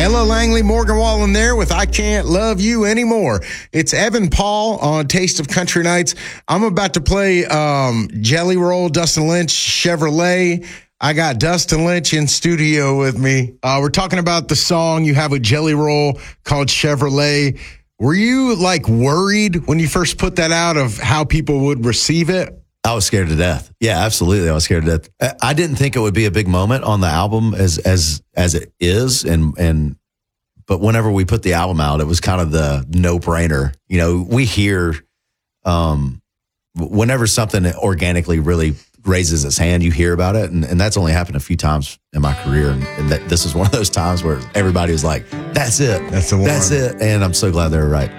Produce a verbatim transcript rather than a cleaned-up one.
Ella Langley, Morgan Wallen there with I Can't Love You Anymore. It's Evan Paul on Taste of Country Nights. I'm about to play um, Jelly Roll, Dustin Lynch, Chevrolet. I got Dustin Lynch in studio with me. Uh, we're talking about the song you have with Jelly Roll called Chevrolet. Were you like worried when you first put that out of how people would receive it? I was scared to death. Yeah, absolutely. I was scared to death. I didn't think it would be a big moment on the album as as as it is, and and but whenever we put the album out, it was kind of the no brainer. You know, we hear um, whenever something organically really raises its hand, you hear about it, and, and that's only happened a few times in my career, and, and that this is one of those times where everybody was like, "That's it, that's the one, that's it," and I'm so glad they were right.